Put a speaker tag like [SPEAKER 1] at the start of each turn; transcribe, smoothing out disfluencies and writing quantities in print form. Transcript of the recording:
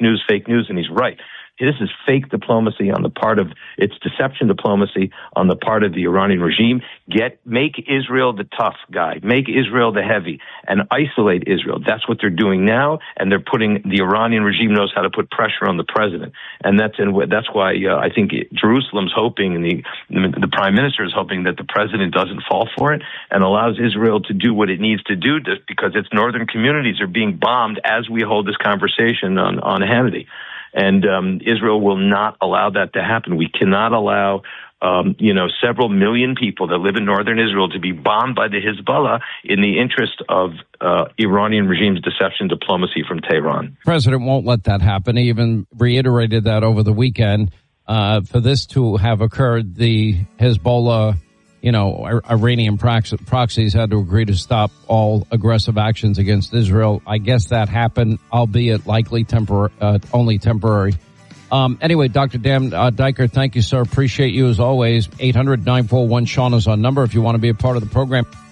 [SPEAKER 1] news, and he's right. This is fake diplomacy on the part of, it's deception diplomacy on the part of the Iranian regime. Make Israel the tough guy, make Israel the heavy, and isolate Israel. That's what they're doing now, and the Iranian regime knows how to put pressure on the president. And that's why I think Jerusalem's hoping, and the prime minister is hoping that the president doesn't fall for it and allows Israel to do what it needs to do, because its northern communities are being bombed as we hold this conversation on Hannity. And Israel will not allow that to happen. We cannot allow, several million people that live in northern Israel to be bombed by the Hezbollah in the interest of Iranian regime's deception diplomacy from Tehran.
[SPEAKER 2] The president won't let that happen. He even reiterated that over the weekend. For this to have occurred, the Hezbollah, Iranian proxies had to agree to stop all aggressive actions against Israel. I guess that happened, albeit likely only temporary. Anyway, Dr. Dan Diker, thank you, sir. Appreciate you as always. 800-941-SEAN is our number if you want to be a part of the program.